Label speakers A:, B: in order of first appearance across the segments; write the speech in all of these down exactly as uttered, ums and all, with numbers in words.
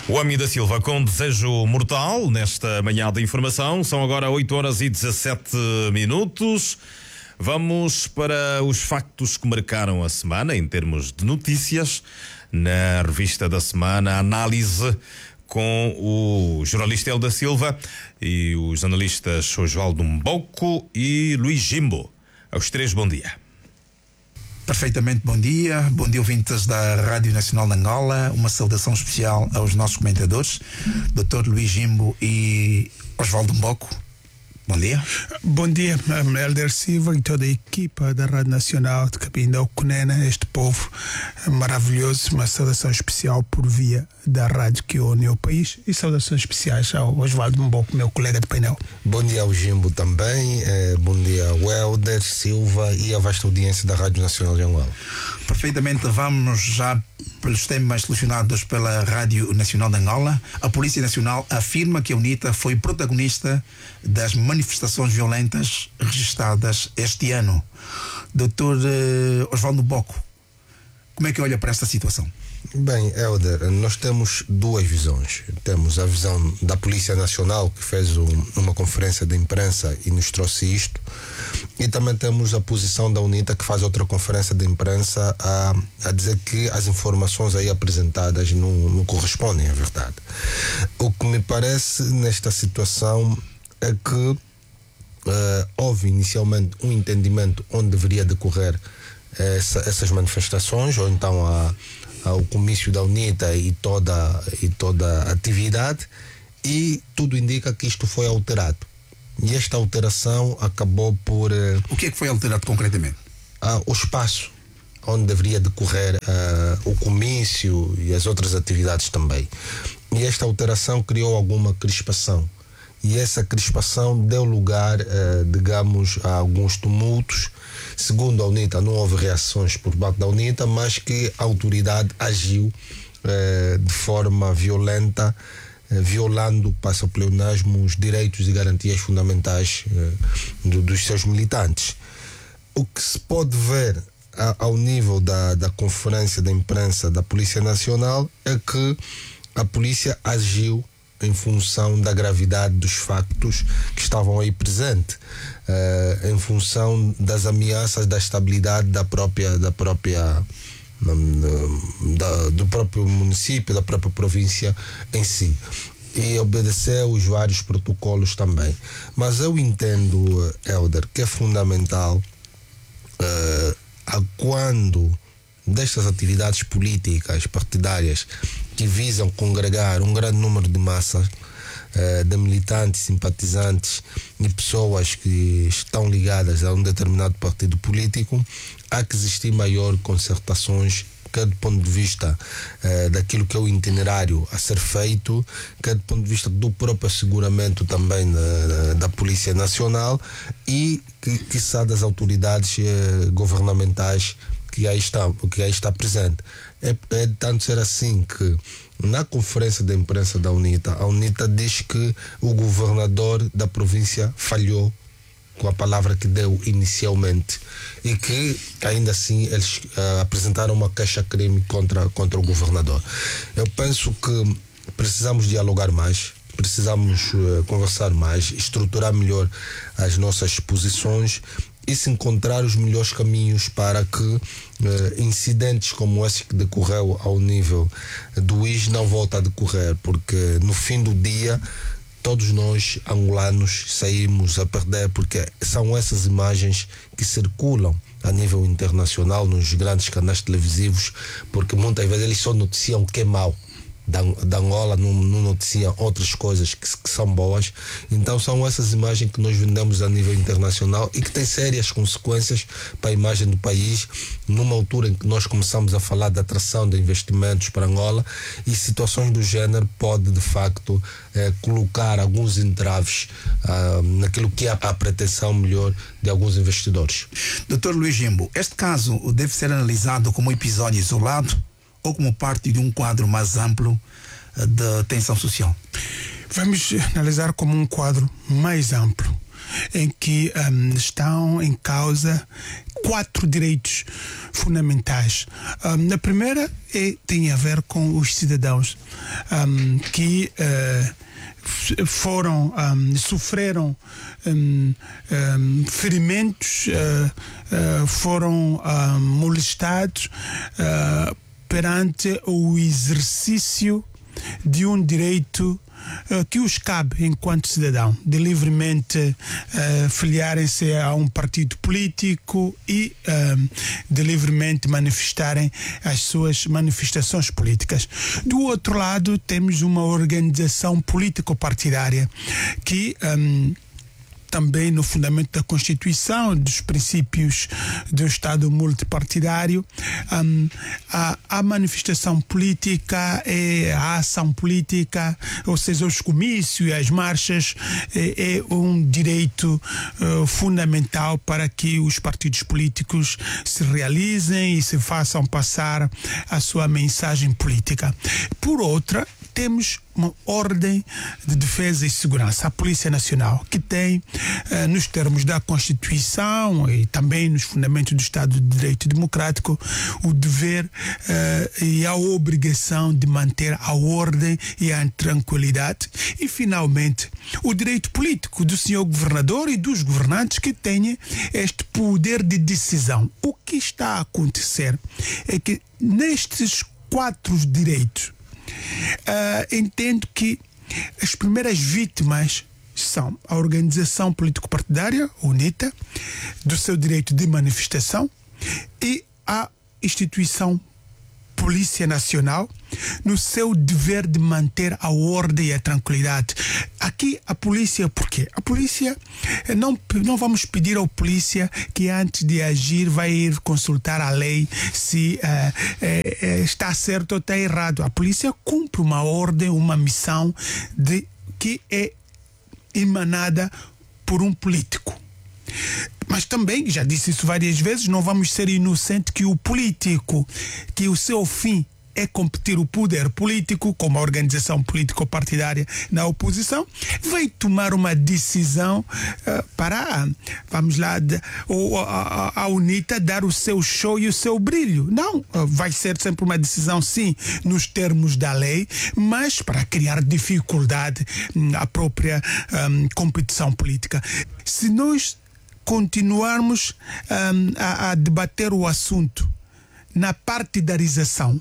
A: O Ami da Silva com desejo mortal nesta manhã de informação. São agora oito horas e dezassete minutos. Vamos para os factos que marcaram a semana em termos de notícias. Na revista da semana, a análise com o jornalista El da Silva e os analistas Osvaldo Mboco e Luís Jimbo. Aos três, bom dia.
B: Perfeitamente, bom dia. Bom dia, ouvintes da Rádio Nacional de Angola. Uma saudação especial aos nossos comentadores, doutor Luís Jimbo e Osvaldo Mboco. Bom dia.
C: Bom dia, Helder Silva e toda a equipa da Rádio Nacional de Cabinda Okunena, este povo maravilhoso. Uma saudação especial por via da rádio que une o país e saudações especiais ao Osvaldo Mboco, meu colega de painel.
D: Bom dia ao Jimbo também, eh, bom dia ao Helder Silva e à vasta audiência da Rádio Nacional de Angola.
B: Perfeitamente, vamos já pelos temas selecionados pela Rádio Nacional de Angola. A Polícia Nacional afirma que a UNITA foi protagonista das manifestações violentas registradas este ano. doutor uh, Osvaldo Mboco, como é que olha para esta situação?
D: Bem, Helder, nós temos duas visões. Temos a visão da Polícia Nacional, que fez um, uma conferência de imprensa e nos trouxe isto, e também temos a posição da UNITA, que faz outra conferência de imprensa a, a dizer que as informações aí apresentadas não, não correspondem à verdade. O que me parece nesta situação é que uh, houve inicialmente um entendimento onde deveria decorrer essa, essas manifestações, ou então a o comício da UNITA e toda, e toda a atividade, e tudo indica que isto foi alterado. E esta alteração acabou por... Uh,
B: o que é que foi alterado concretamente?
D: Uh, o espaço onde deveria decorrer uh, o comício e as outras atividades também. E esta alteração criou alguma crispação. E essa crispação deu lugar, uh, digamos, a alguns tumultos. Segundo a UNITA, não houve reações por parte da UNITA, mas que a autoridade agiu uh, de forma violenta, uh, violando, passa o pleonasmo, os direitos e garantias fundamentais uh, do, dos seus militantes. O que se pode ver a, ao nível da, da conferência de imprensa da Polícia Nacional é que a polícia agiu em função da gravidade dos factos que estavam aí presentes, uh, em função das ameaças da estabilidade da própria, da própria da, do próprio município, da própria província em si, e obedecer os vários protocolos também. Mas eu entendo, Helder, que é fundamental uh, a quando destas atividades políticas partidárias que visam congregar um grande número de massas uh, de militantes, simpatizantes e pessoas que estão ligadas a um determinado partido político, há que existir maior concertações, quer do ponto de vista uh, daquilo que é o itinerário a ser feito, quer do ponto de vista do próprio asseguramento também da, da Polícia Nacional e que, quiçá, das autoridades uh, governamentais que aí está, que aí está presente. É, é de tanto ser assim que na conferência de imprensa da UNITA, a UNITA diz que o governador da província falhou com a palavra que deu inicialmente e que ainda assim eles uh, apresentaram uma queixa-crime contra, contra o governador. Eu penso que precisamos dialogar mais, precisamos uh, conversar mais, estruturar melhor as nossas posições e se encontrar os melhores caminhos para que uh, incidentes como esse que decorreu ao nível do I S não voltem a decorrer, porque no fim do dia todos nós angolanos saímos a perder, porque são essas imagens que circulam a nível internacional nos grandes canais televisivos, porque muitas vezes eles só noticiam o que é mau da, da Angola, não, não noticiam outras coisas que, que são boas. Então são essas imagens que nós vendemos a nível internacional e que têm sérias consequências para a imagem do país, numa altura em que nós começamos a falar da atração de investimentos para Angola, e situações do género pode de facto eh, colocar alguns entraves ah, naquilo que é a, a pretensão melhor de alguns investidores.
B: doutor Luís Jimbo, este caso deve ser analisado como um episódio isolado ou como parte de um quadro mais amplo de tensão social?
C: Vamos analisar como um quadro mais amplo. em que um, estão em causa quatro direitos fundamentais. Um, a primeira é, tem a ver com os cidadãos um, que uh, foram, um, sofreram um, um, ferimentos, uh, uh, foram um, molestados uh, perante o exercício de um direito uh, que os cabe enquanto cidadão, de livremente uh, filiarem-se a um partido político e uh, de livremente manifestarem as suas manifestações políticas. Do outro lado, temos uma organização político-partidária que um, também no fundamento da Constituição, dos princípios do Estado multipartidário, um, a, a manifestação política, é, a ação política, ou seja, os comícios e as marchas, é, é um direito uh, fundamental para que os partidos políticos se realizem e se façam passar a sua mensagem política. Por outra, temos uma ordem de defesa e segurança, a Polícia Nacional, que tem, eh, nos termos da Constituição e também nos fundamentos do Estado de Direito Democrático, o dever eh, e a obrigação de manter a ordem e a tranquilidade. E, finalmente, o direito político do senhor governador e dos governantes que têm este poder de decisão. O que está a acontecer é que nestes quatro direitos, Uh, entendo que as primeiras vítimas são a organização político-partidária, UNITA, do seu direito de manifestação, e a instituição Polícia Nacional, no seu dever de manter a ordem e a tranquilidade. Aqui a polícia, por quê? A polícia, não, não vamos pedir ao polícia que antes de agir vai ir consultar a lei se uh, uh, está certo ou está errado. A polícia cumpre uma ordem, uma missão de, que é emanada por um político. Mas também, já disse isso várias vezes, não vamos ser inocentes que o político, que o seu fim é competir o poder político, como a organização político-partidária na oposição, vai tomar uma decisão uh, para, vamos lá, de, ou, a, a UNITA dar o seu show e o seu brilho. Não, uh, vai ser sempre uma decisão, sim, nos termos da lei, mas para criar dificuldade à própria um, competição política. Se nós continuarmos um, a, a debater o assunto na partidarização,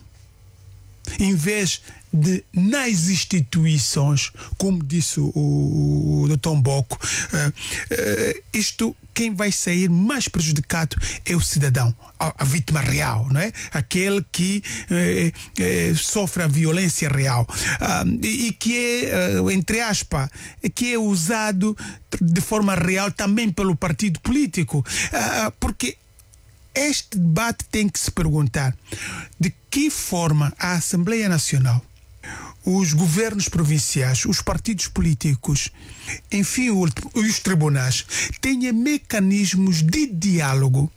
C: em vez de nas instituições, como disse o, o, o doutor Mboco, uh, uh, isto, quem vai sair mais prejudicado é o cidadão, a, a vítima real, não é? Aquele que uh, uh, sofre a violência real uh, e, e que é, uh, entre aspas, que é usado de forma real também pelo partido político, uh, porque este debate tem que se perguntar de que forma a Assembleia Nacional, os governos provinciais, os partidos políticos, enfim, os tribunais, têm mecanismos de diálogo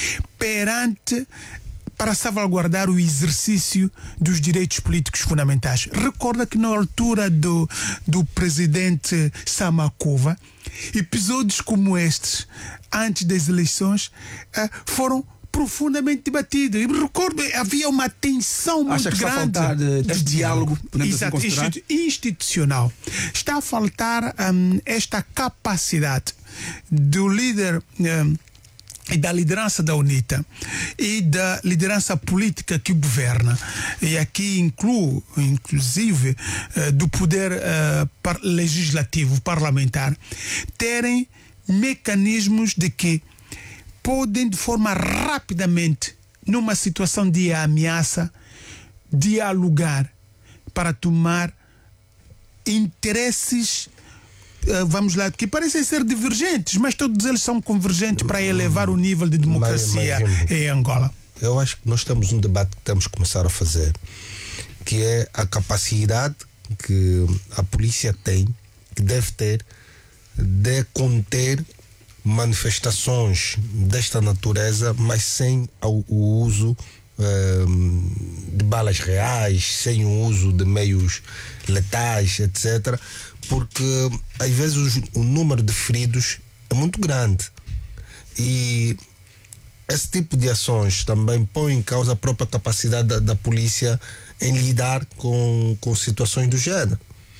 C: perante para salvaguardar o exercício dos direitos políticos fundamentais. Recorda que na altura do, do presidente Samakuva, episódios como estes, antes das eleições, foram profundamente debatido. E recordo, havia uma tensão muito
B: Acha que
C: grande.
B: Está a faltar de, de diálogo,
C: Exato,
B: assim
C: institucional. Está a faltar um, esta capacidade do líder um, e da liderança da UNITA e da liderança política que governa, e aqui incluo inclusive uh, do poder uh, par legislativo parlamentar, terem mecanismos de que podem de forma rapidamente, numa situação de ameaça, dialogar para tomar interesses, vamos lá, que parecem ser divergentes, mas todos eles são convergentes para elevar o nível de democracia mas, mas, em Angola.
D: Eu acho que nós temos um debate que temos que começar a fazer, que é a capacidade que a polícia tem, que deve ter, de conter manifestações desta natureza, mas sem o, o uso um, de balas reais, sem o uso de meios letais, etcétera. Porque às vezes o, o número de feridos é muito grande. E esse tipo de ações também põe em causa a própria capacidade da, da polícia em lidar com, com situações do género.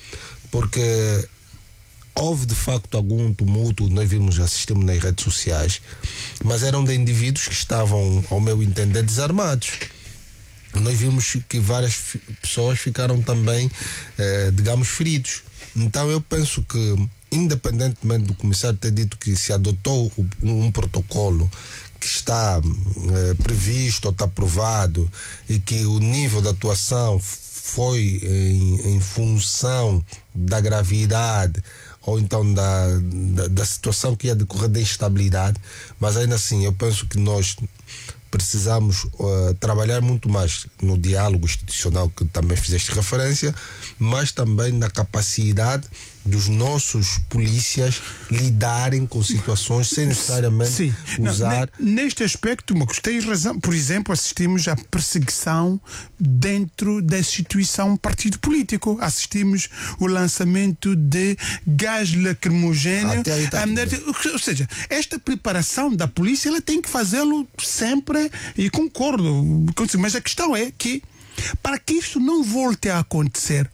D: Porque houve de facto algum tumulto, nós vimos, assistimos nas redes sociais, mas eram de indivíduos que estavam, ao meu entender, desarmados. Nós vimos que várias f- pessoas ficaram também, eh, digamos, feridos. Então eu penso que, independentemente do comissário ter dito que se adotou um, um protocolo que está eh, previsto ou está aprovado e que o nível de atuação foi em, em função da gravidade ou então da, da, da situação que ia decorrer da instabilidade, mas ainda assim eu penso que nós precisamos uh, trabalhar muito mais no diálogo institucional que também fizeste referência, mas também na capacidade dos nossos polícias lidarem com situações sem necessariamente
C: Sim.
D: usar...
C: Não, neste aspecto, Marcos, tens razão. Por exemplo, assistimos à perseguição dentro da instituição partido político. Assistimos o lançamento de gás lacrimogéneo.
D: Até aí tá
C: a, ou seja, esta preparação da polícia, ela tem que fazê-lo sempre, e concordo, mas a questão é que, para que isto não volte a acontecer,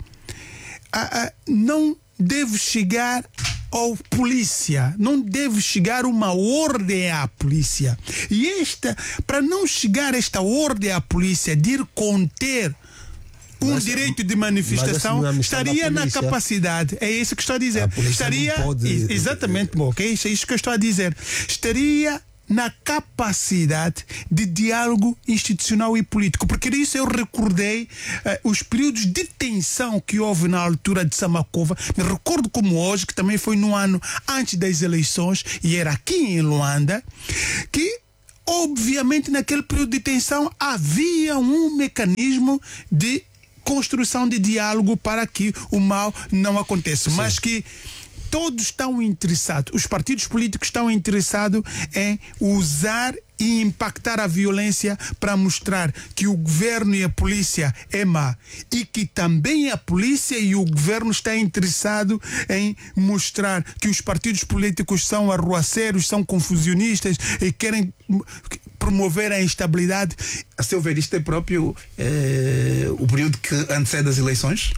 C: a, a, não deve chegar ao polícia, não deve chegar uma ordem à polícia. E esta, para não chegar esta ordem à polícia de ir conter um
D: mas,
C: direito de manifestação,
D: não é
C: estaria na capacidade, é isso que estou a dizer.
D: A
C: estaria,
D: pode...
C: exatamente, bom, okay? Isso é isso que eu estou a dizer. Estaria na capacidade de diálogo institucional e político, porque disso eu recordei uh, os períodos de tensão que houve na altura de Samakova. Me recordo como hoje, que também foi no ano antes das eleições, e era aqui em Luanda, que obviamente naquele período de tensão havia um mecanismo de construção de diálogo para que o mal não aconteça. Sim. Mas que todos estão interessados, os partidos políticos estão interessados em usar e impactar a violência para mostrar que o governo e a polícia é má, e que também a polícia e o governo estão interessados em mostrar que os partidos políticos são arruaceiros, são confusionistas e querem promover a instabilidade.
B: A seu ver, isto é próprio eh, o período que antecede as eleições?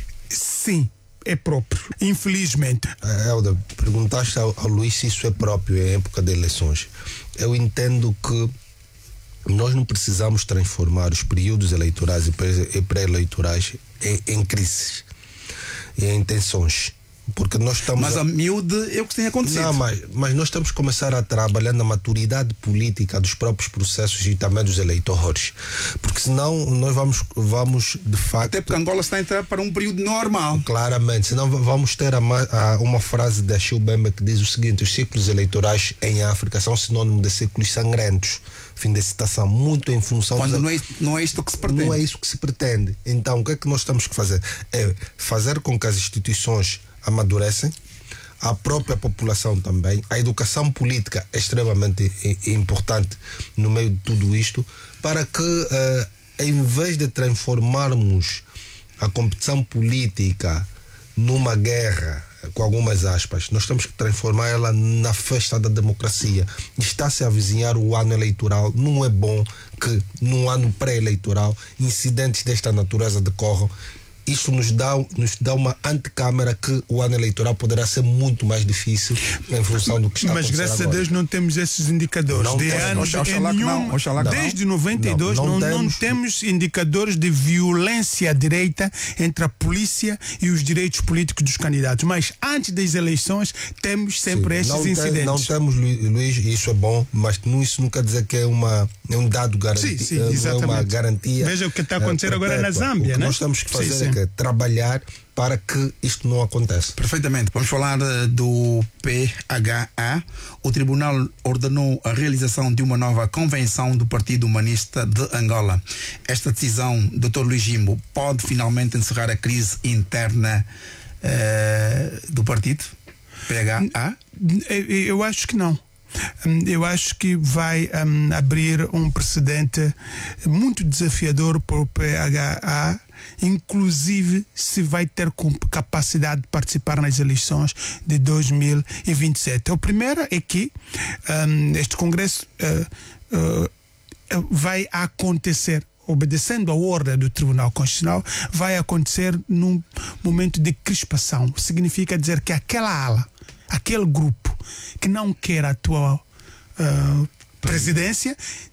C: Sim. É próprio, infelizmente.
D: Helder, perguntaste ao, ao Luís se isso é próprio em época de eleições. Eu entendo que nós não precisamos transformar os períodos eleitorais e pré-eleitorais em, em crises e em tensões. Porque nós estamos.
B: Mas a miúde é o que tem acontecido.
D: Não, mas, mas nós temos que começar a trabalhar na maturidade política dos próprios processos e também dos eleitores. Porque senão nós vamos, vamos de facto.
B: Até porque Angola está a entrar para um período normal.
D: Claramente, senão vamos ter a, a, uma frase da Chilbemba que diz o seguinte: os ciclos eleitorais em África são sinónimo de ciclos sangrentos. Fim da citação, muito em função.
B: Quando
D: da...
B: não, é, não é isto que se pretende.
D: Não é isso que se pretende. Então, o que é que nós temos que fazer? É fazer com que as instituições amadurecem, a própria população também, a educação política é extremamente importante no meio de tudo isto, para que, uh, em vez de transformarmos a competição política numa guerra, com algumas aspas, nós temos que transformar ela na festa da democracia. Está-se a avizinhar o ano eleitoral, não é bom que num ano pré-eleitoral incidentes desta natureza decorram. Isso nos dá, nos dá uma antecâmara que o ano eleitoral poderá ser muito mais difícil em função do que está a acontecer.
C: Mas graças
D: agora.
C: a Deus não temos esses indicadores.
D: Não
C: de
D: temos,
C: anos,
B: oxalá
C: em
B: que
C: nenhum,
B: não, oxalá que
C: desde
B: não.
C: noventa e dois
D: Não,
C: não,
D: não
C: não,
D: temos.
C: não temos indicadores de violência à direita entre a polícia e os direitos políticos dos candidatos. Mas antes das eleições temos sempre
D: Sim,
C: estes
D: não
C: incidentes.
D: Tem, não temos, Luís, e isso é bom, mas não, isso não quer dizer que é, uma, é um dado garantido.
C: Sim, sim,
D: não
C: exatamente.
D: é uma garantia.
C: Veja o que está a acontecer
D: é,
C: agora na Zâmbia,
D: o que
C: né?
D: nós temos que fazer
C: Sim,
D: é
C: sim.
D: que trabalhar para que isto não aconteça.
B: Perfeitamente. Vamos falar do P H A. O Tribunal ordenou a realização de uma nova convenção do Partido Humanista de Angola. Esta decisão, doutor Luís Jimbo, pode finalmente encerrar a crise interna uh, do partido? P H A?
C: Eu acho que não. Eu acho que vai um, abrir um precedente muito desafiador para o P H A inclusive se vai ter capacidade de participar nas eleições de dois mil e vinte e sete. O primeiro é que um, este Congresso uh, uh, vai acontecer, obedecendo à ordem do Tribunal Constitucional, vai acontecer num momento de crispação. Significa dizer que aquela ala, aquele grupo que não quer a tua uh, presidência,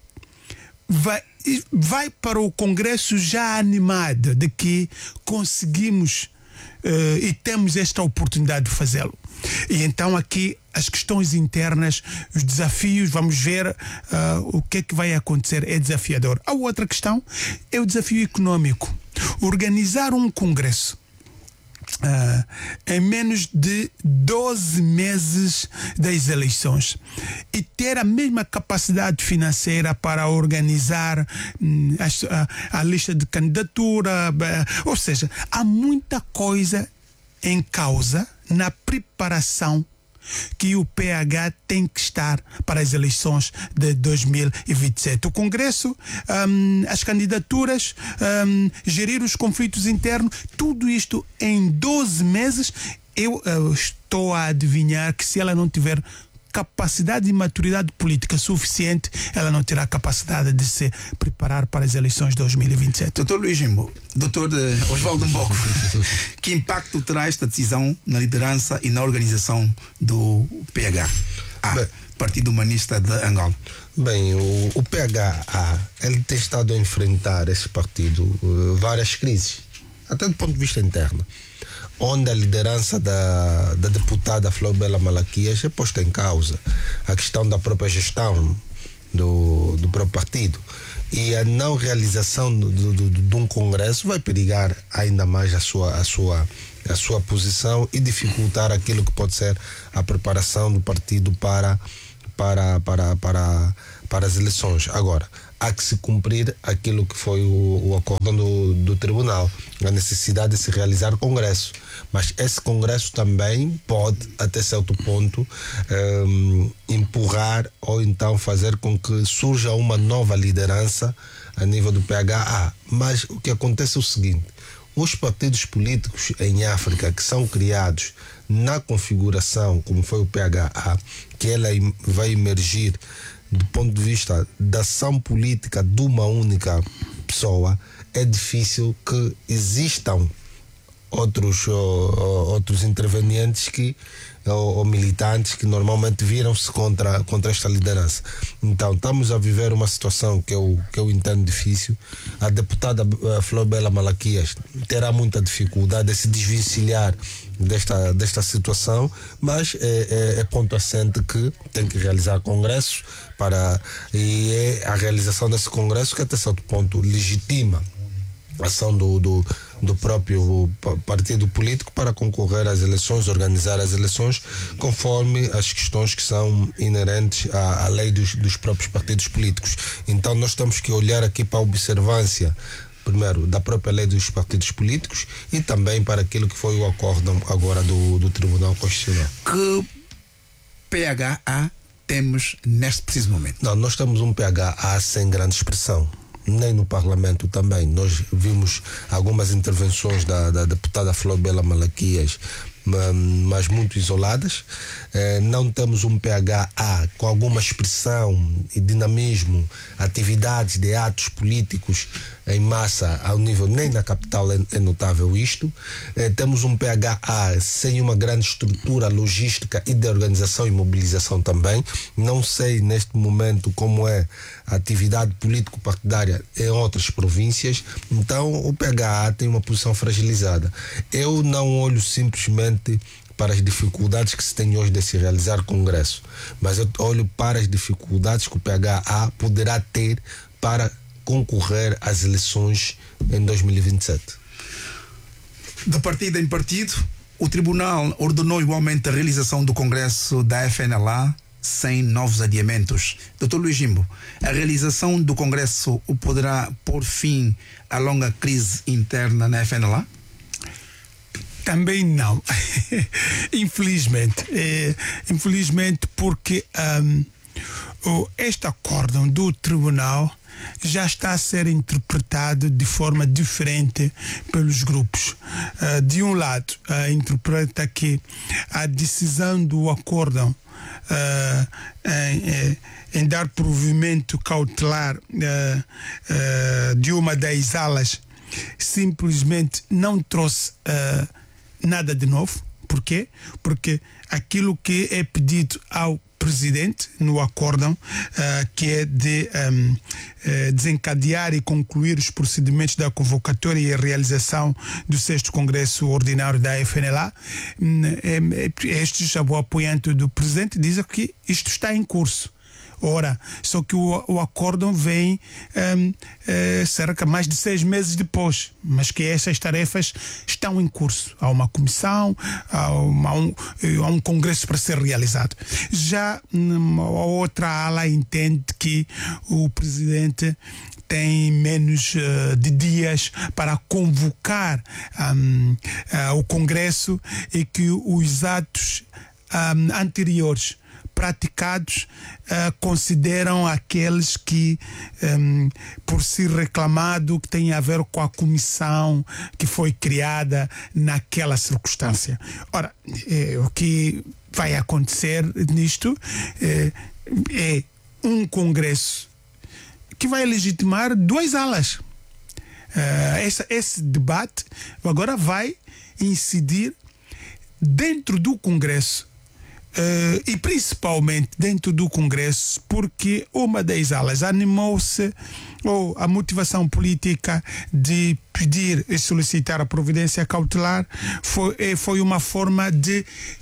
C: vai, vai para o Congresso já animado de que conseguimos uh, e temos esta oportunidade de fazê-lo. E então aqui as questões internas, os desafios, vamos ver uh, o que é que vai acontecer, é desafiador. A outra questão é o desafio econômico. Organizar um congresso Uh, em menos de doze meses das eleições e ter a mesma capacidade financeira para organizar hum, a, a lista de candidatura, uh, ou seja, há muita coisa em causa na preparação que o P H tem que estar para as eleições de dois mil e vinte e sete. O Congresso, um, as candidaturas, um, gerir os conflitos internos, tudo isto em doze meses, eu uh, estou a adivinhar que se ela não tiver capacidade e maturidade política suficiente, ela não terá capacidade de se preparar para as eleições de dois mil e vinte e sete.
B: Doutor Luís Jimbo, doutor Osvaldo Mboco, que impacto terá esta decisão na liderança e na organização do P H A, Bem, Partido Humanista de Angola?
D: Bem, o, o P H A, ele tem estado a enfrentar esse partido uh, várias crises, até do ponto de vista interno, onde a liderança da, da deputada Flobela Malaquias é posta em causa, a questão da própria gestão do, do próprio partido, e a não realização do, do, do, de um congresso vai perigar ainda mais a sua, a, sua, a sua posição e dificultar aquilo que pode ser a preparação do partido para, para, para, para, para as eleições. Agora, há que se cumprir aquilo que foi o, o acordo do, do tribunal, a necessidade de se realizar congresso. Mas esse congresso também pode, até certo ponto, um, empurrar ou então fazer com que surja uma nova liderança a nível do P H A. Mas o que acontece é o seguinte: os partidos políticos em África que são criados na configuração, como foi o P H A, que ela vai emergir do ponto de vista da ação política de uma única pessoa, é difícil que existam outros, ou, outros intervenientes que, ou, ou militantes que normalmente viram-se contra, contra esta liderança. Então estamos a viver uma situação que eu, que eu entendo difícil. A deputada Flobela Malaquias terá muita dificuldade de se desvencilhar desta, desta situação, mas é, é, é ponto assente que tem que realizar congressos para, e é a realização desse congresso que até certo ponto legitima a ação do, do, do próprio partido político para concorrer às eleições, organizar as eleições conforme as questões que são inerentes à, à lei dos, dos próprios partidos políticos. Então nós temos que olhar aqui para a observância, primeiro, da própria lei dos partidos políticos e também para aquilo que foi o acordo agora do, do Tribunal Constitucional.
B: Que P H A temos neste preciso momento?
D: Não, nós temos um P H A sem grande expressão. Nem no Parlamento também. Nós vimos algumas intervenções da, da deputada Flobela Malaquias, mas muito isoladas. Eh, não temos um P H A com alguma expressão e dinamismo, atividades de atos políticos em massa ao nível, nem na capital é, é notável isto. Eh, temos um P H A sem uma grande estrutura logística e de organização e mobilização também. Não sei neste momento como é a atividade político-partidária em outras províncias. Então o P H A tem uma posição fragilizada. Eu não olho simplesmente para as dificuldades que se tem hoje de se realizar congresso, mas eu olho para as dificuldades que o P H A poderá ter para concorrer às eleições em dois mil e vinte e sete.
B: De partido em partido, o Tribunal ordenou igualmente a realização do congresso da F N L A sem novos adiamentos. doutor Luís Jimbo, a realização do congresso poderá pôr fim à longa crise interna na F N L A?
C: Também não. Infelizmente. É, infelizmente porque um, este acórdão do tribunal já está a ser interpretado de forma diferente pelos grupos. Uh, de um lado, uh, interpreta que a decisão do acórdão uh, em, em dar provimento cautelar uh, uh, de uma das alas simplesmente não trouxe uh, nada de novo. Por quê? Porque aquilo que é pedido ao presidente no acórdão, uh, que é de um, uh, desencadear e concluir os procedimentos da convocatória e a realização do sexto Congresso Ordinário da F N L A, um, é, é, estes, o apoiante do presidente, diz que isto está em curso. Ora, só que o, o acórdão vem um, uh, cerca de mais de seis meses depois, mas que essas tarefas estão em curso. Há uma comissão, há, uma, um, há um congresso para ser realizado. Já um, a outra ala entende que o presidente tem menos uh, de dias para convocar um, uh, o Congresso e que os atos um, anteriores praticados uh, consideram aqueles que, um, por si reclamado, que tem a ver com a comissão que foi criada naquela circunstância. Ora, eh, o que vai acontecer nisto eh, é um congresso que vai legitimar duas alas. Uh, essa, esse debate agora vai incidir dentro do Congresso. Uh, e principalmente dentro do Congresso, porque uma das alas animou-se, ou a motivação política de pedir e solicitar a providência cautelar foi, foi uma forma de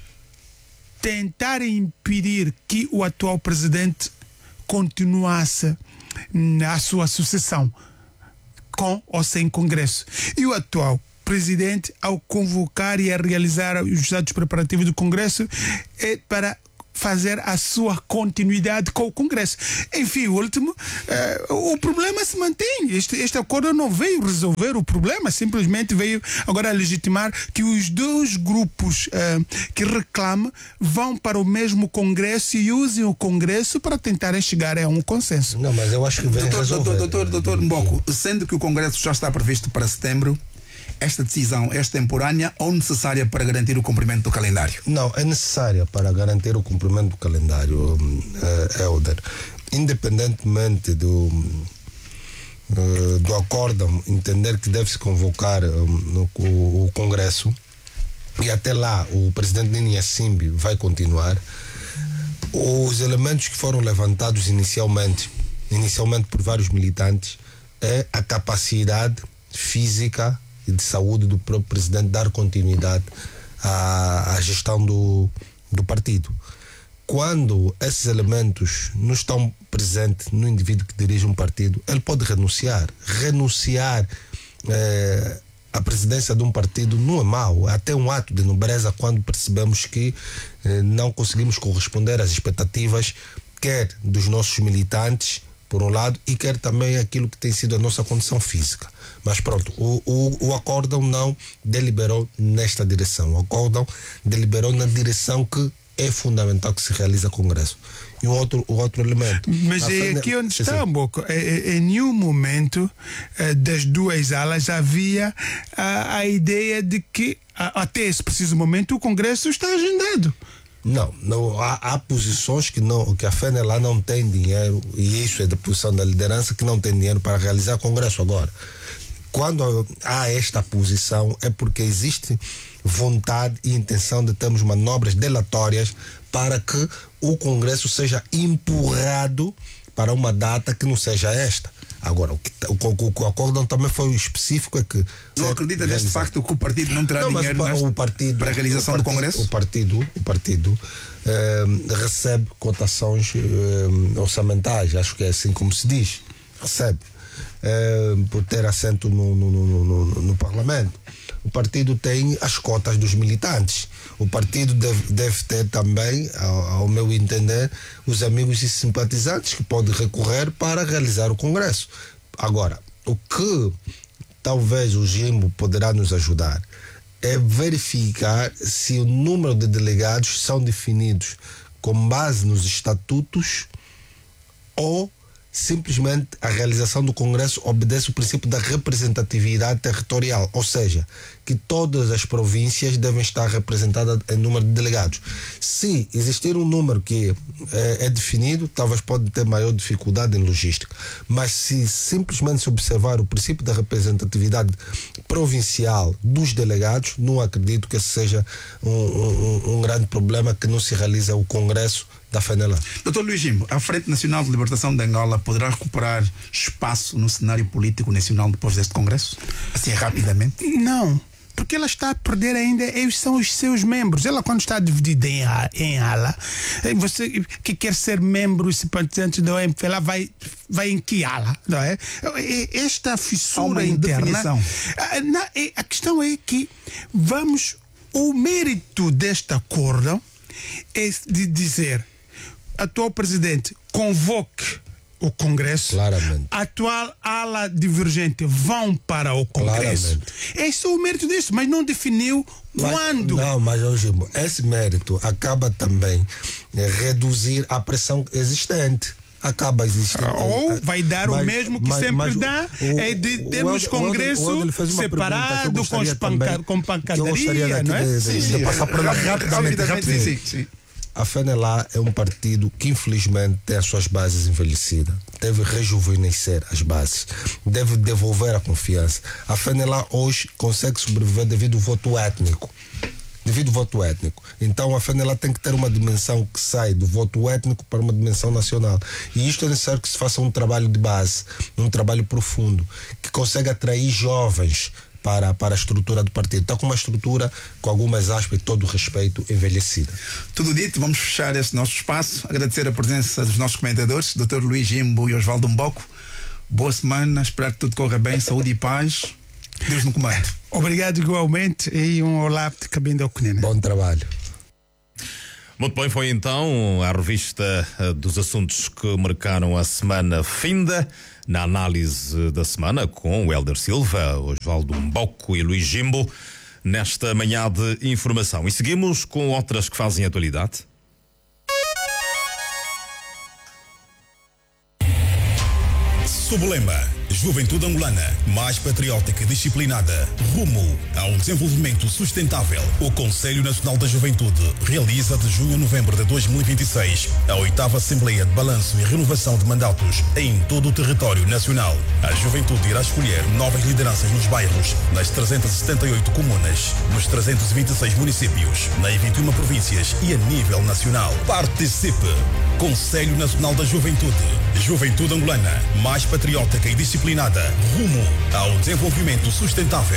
C: tentar impedir que o atual presidente continuasse na sua sucessão, com ou sem Congresso. E o atual presidente, ao convocar e a realizar os atos preparativos do Congresso, é para fazer a sua continuidade com o Congresso. Enfim, o último, eh, o problema se mantém. Este, este acordo não veio resolver o problema, simplesmente veio agora legitimar que os dois grupos eh, que reclamam vão para o mesmo Congresso e usem o Congresso para tentarem chegar a um consenso.
D: Não, mas eu acho que vem
B: doutor,
D: resolver.
B: doutor, doutor, doutor Mboco, sendo que o Congresso já está previsto para setembro, esta decisão é extemporânea ou necessária para garantir o cumprimento do calendário?
D: Não, é necessária para garantir o cumprimento do calendário, uh, Helder. Independentemente do, uh, do acórdão, entender que deve-se convocar um, o, o Congresso, e até lá o presidente Nini Simbi vai continuar, os elementos que foram levantados inicialmente, inicialmente por vários militantes, é a capacidade física e de saúde do próprio presidente dar continuidade à, à gestão do, do partido. Quando esses elementos não estão presentes no indivíduo que dirige um partido, ele pode renunciar. Renunciar eh, à presidência de um partido não é mau, é até um ato de nobreza quando percebemos que eh, não conseguimos corresponder às expectativas, quer dos nossos militantes, por um lado, e quer também aquilo que tem sido a nossa condição física. Mas pronto, o, o, o acórdão não deliberou nesta direção. O acórdão deliberou na direção que é fundamental que se realize o Congresso. E um outro, um outro elemento.
C: Mas é frente... aqui onde está um pouco. Em nenhum momento das duas alas havia a, a ideia de que até esse preciso momento o Congresso está agendado.
D: Não, não há, há posições que, não, que a F N L A não tem dinheiro, e isso é da posição da liderança, que não tem dinheiro para realizar o Congresso agora. Quando há esta posição é porque existe vontade e intenção de termos manobras delatórias para que o Congresso seja empurrado para uma data que não seja esta. Agora, o que o, o, o acórdão também foi específico, é que...
B: Não acredita neste facto que o partido não terá
D: não,
B: dinheiro
D: o,
B: neste,
D: o partido,
B: para a realização
D: o partido,
B: do Congresso?
D: O partido, o partido eh, recebe cotações eh, orçamentais, acho que é assim como se diz, recebe, eh, por ter assento no, no, no, no, no Parlamento. O partido tem as cotas dos militantes. O partido deve, deve ter também, ao, ao meu entender, os amigos e simpatizantes que podem recorrer para realizar o Congresso. Agora, o que talvez o Jimbo poderá nos ajudar é verificar se o número de delegados são definidos com base nos estatutos ou simplesmente a realização do Congresso obedece o princípio da representatividade territorial, ou seja, que todas as províncias devem estar representadas em número de delegados. Se existir um número que é, é definido, talvez pode ter maior dificuldade em logística, mas se simplesmente se observar o princípio da representatividade provincial dos delegados, não acredito que esse seja um, um, um grande problema que não se realiza o Congresso da FENELA.
B: doutor Luís Jimbo, a Frente Nacional de Libertação de Angola poderá recuperar espaço no cenário político nacional depois deste Congresso? Assim, rapidamente?
C: Não, porque ela está a perder ainda, eles são os seus membros. Ela, quando está dividida em, em ala, você que quer ser membro e simpatizante da O M P, ela vai, vai em que ala, não é? Esta fissura interna... A, a questão é que vamos... O mérito deste acordo é de dizer: atual presidente, convoque o Congresso.
D: Claramente.
C: A atual ala divergente vão para o Congresso.
D: Claramente.
C: Esse é o mérito disso, mas não definiu
D: mas,
C: quando.
D: Não, mas hoje esse mérito acaba também de reduzir a pressão existente. Acaba existindo.
C: Ou vai dar mas, o mesmo que
D: mas,
C: sempre
D: mas
C: dá,
D: o,
C: é de termos
D: o,
C: Congresso
D: o, o
C: separado com, os panca, com pancadaria, não é?
D: De, de,
C: sim,
D: de passar por lá rapidamente.
B: rapidamente sim, sim.
D: A FENELA é um partido que infelizmente tem as suas bases envelhecidas. Deve rejuvenescer as bases. Deve devolver a confiança. A FENELA hoje consegue sobreviver devido ao voto étnico. Devido ao voto étnico. Então a FENELA tem que ter uma dimensão que sai do voto étnico para uma dimensão nacional. E isto é necessário que se faça um trabalho de base, um trabalho profundo, que consiga atrair jovens para, para a estrutura do partido. Está com uma estrutura, com algumas aspas, e todo o respeito, envelhecida.
B: Tudo dito, vamos fechar esse nosso espaço. Agradecer a presença dos nossos comentadores, doutor Luís Jimbo e Osvaldo Mboco. Boa semana, espero que tudo corra bem, saúde e paz. Deus no comando.
C: Obrigado igualmente e um olá de cabine da Ucrânia.
D: Bom trabalho.
A: Muito bem, foi então a revista dos assuntos que marcaram a semana finda, na análise da semana com o Hélder Silva, Osvaldo Mboco e Luís Jimbo, nesta manhã de informação. E seguimos com outras que fazem atualidade.
E: Sob o lema Juventude Angolana, mais patriótica e disciplinada, rumo a um desenvolvimento sustentável, o Conselho Nacional da Juventude realiza de junho a novembro de dois mil e vinte e seis a oitava Assembleia de Balanço e Renovação de Mandatos em todo o território nacional. A juventude irá escolher novas lideranças nos bairros, nas trezentas e setenta e oito comunas, nos trezentos e vinte e seis municípios, nas vinte e uma províncias e a nível nacional. Participe! Conselho Nacional da Juventude. Juventude Angolana, mais patriótica e disciplinada, rumo ao desenvolvimento sustentável.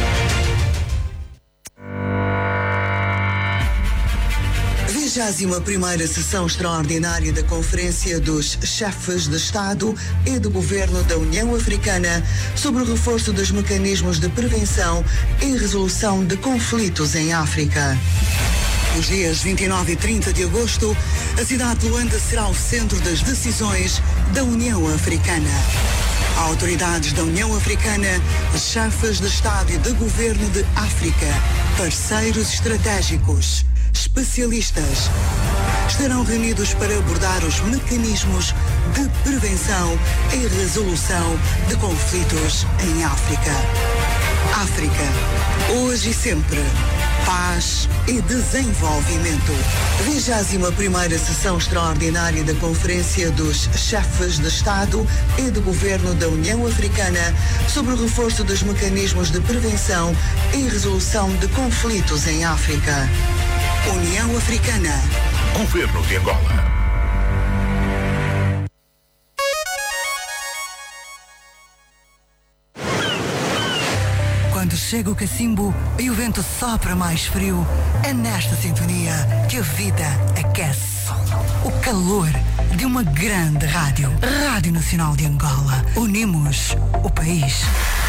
F: vigésima primeira sessão extraordinária da Conferência dos Chefes de Estado e de Governo da União Africana sobre o reforço dos mecanismos de prevenção e resolução de conflitos em África. Nos dias vinte e nove e trinta de agosto, a cidade de Luanda será o centro das decisões da União Africana. Autoridades da União Africana, chefes de Estado e de Governo de África, parceiros estratégicos, especialistas, estarão reunidos para abordar os mecanismos de prevenção e resolução de conflitos em África. África, hoje e sempre. Paz e desenvolvimento. vigésima primeira sessão extraordinária da Conferência dos Chefes de Estado e de Governo da União Africana sobre o reforço dos mecanismos de prevenção e resolução de conflitos em África. União Africana.
E: Governo de Angola.
F: Quando chega o cacimbo e o vento sopra mais frio, é nesta sintonia que a vida aquece. O calor de uma grande rádio. Rádio Nacional de Angola. Unimos o país.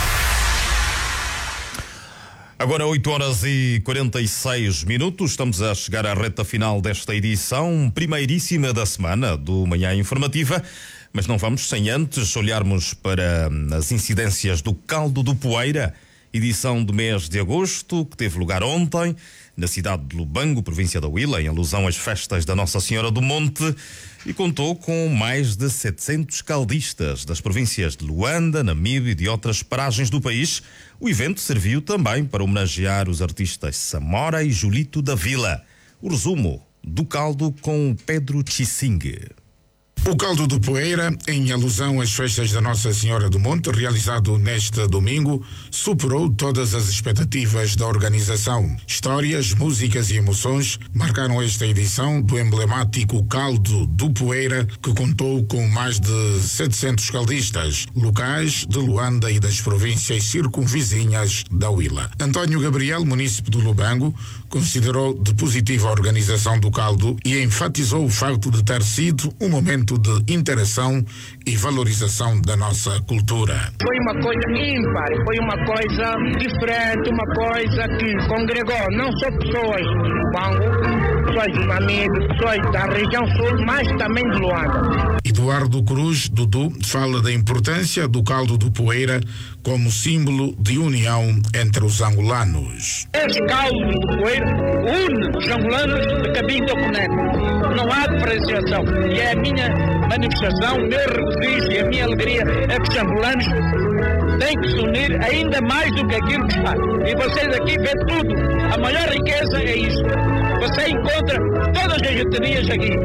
A: Agora oito horas e quarenta e seis minutos, estamos a chegar à reta final desta edição, primeiríssima da semana do Manhã Informativa, mas não vamos sem antes olharmos para as incidências do Caldo do Poeira edição do mês de agosto, que teve lugar ontem, na cidade de Lubango, província da Huila, em alusão às festas da Nossa Senhora do Monte, e contou com mais de setecentos caldistas das províncias de Luanda, Namibe e de outras paragens do país. O evento serviu também para homenagear os artistas Samora e Julito da Vila. O resumo do caldo com Pedro Chising.
G: O caldo do Poeira, em alusão às festas da Nossa Senhora do Monte, realizado neste domingo, superou todas as expectativas da organização. Histórias, músicas e emoções marcaram esta edição do emblemático caldo do Poeira, que contou com mais de setecentos caldistas, locais de Luanda e das províncias circunvizinhas da Huila. António Gabriel, munícipe do Lubango, considerou de positiva a organização do caldo e enfatizou o facto de ter sido um momento de interação e valorização da nossa cultura.
H: Foi uma coisa ímpar, foi uma coisa diferente, uma coisa que congregou não só pessoas do Lubango, pessoas do Namibe, pessoas da região sul, mas também de Luanda.
G: Eduardo Cruz, Dudu, fala da importância do caldo do Poeira como símbolo de união entre os angolanos.
H: Este caldo do Poeira une os angolanos de Cabinda ao Cunene. Não há diferenciação. E é a minha manifestação, o meu regozijo e a minha alegria é que os angolanos têm que se unir ainda mais do que aquilo que faz. E vocês aqui vêem tudo. A maior riqueza é isso. Você encontra todas as etnias aqui.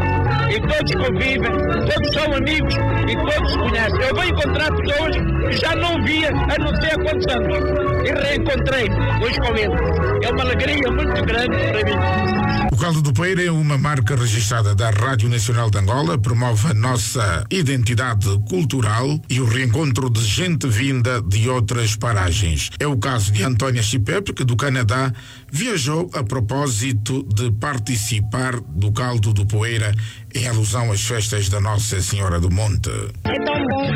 H: E todos convivem, todos são amigos e todos se conhecem. Eu vou encontrar pessoas que já não via há não sei há quantos anos. E reencontrei hoje com eles. É uma alegria muito grande para mim.
G: O caldo do Poeira é uma marca registrada da Rádio Nacional de Angola, promove a nossa identidade cultural e o reencontro de gente vinda de outras paragens. É o caso de Antônia Chipepe, que do Canadá viajou a propósito de participar do caldo do Poeira em alusão às festas da Nossa Senhora do Monte.
I: É tão bom